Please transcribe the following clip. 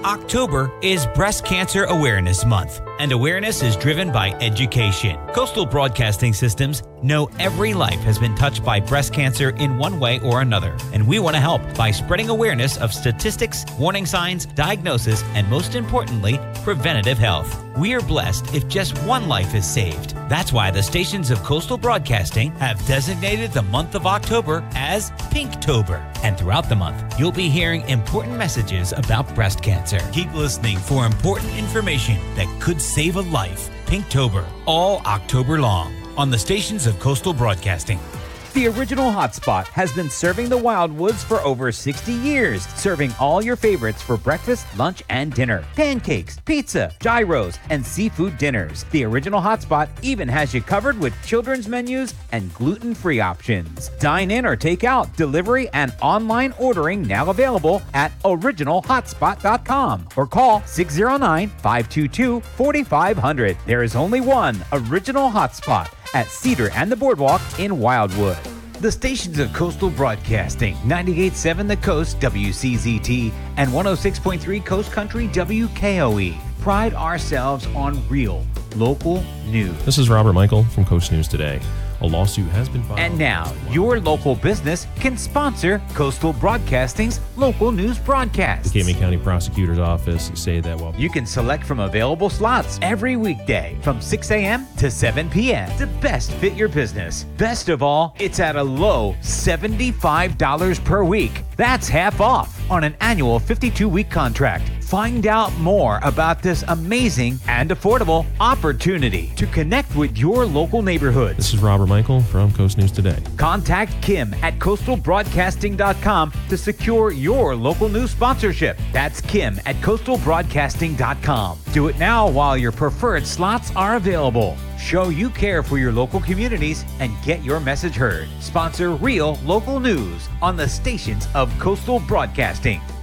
October is Breast Cancer Awareness Month, and awareness is driven by education. Coastal Broadcasting Systems know every life has been touched by breast cancer in one way or another, and we want to help by spreading awareness of statistics, warning signs, diagnosis, and most importantly, preventative health. We are blessed if just one life is saved. That's why the stations of Coastal Broadcasting have designated the month of October as Pinktober. And throughout the month, you'll be hearing important messages about breast cancer. Keep listening for important information that could save a life. Pinktober, all October long, on the stations of Coastal Broadcasting. The Original Hotspot has been serving the Wildwoods for over 60 years, serving all your favorites for breakfast, lunch, and dinner. Pancakes, pizza, gyros, and seafood dinners. The Original Hotspot even has you covered with children's menus and gluten-free options. Dine in or take out, delivery, and online ordering now available at originalhotspot.com or call 609-522-4500. There is only one Original Hotspot at Cedar and the Boardwalk in Wildwood. The stations of Coastal Broadcasting, 98.7 The Coast WCZT and 106.3 Coast Country WKOE, pride ourselves on real local news. This is Robert Michael from Coast News Today. A lawsuit has been filed. And now, your local business can sponsor Coastal Broadcasting's local news broadcasts. The Cayman County Prosecutor's Office say that while you can select from available slots every weekday from 6 a.m. to 7 p.m. to best fit your business. Best of all, it's at a low $75 per week. That's half off on an annual 52-week contract. Find out more about this amazing and affordable opportunity to connect with your local neighborhood. This is Robert Michael from Coast News Today. Contact Kim at coastalbroadcasting.com to secure your local news sponsorship. That's Kim at coastalbroadcasting.com. Do it now while your preferred slots are available. Show you care for your local communities and get your message heard. Sponsor real local news on the stations of Coastal Broadcasting.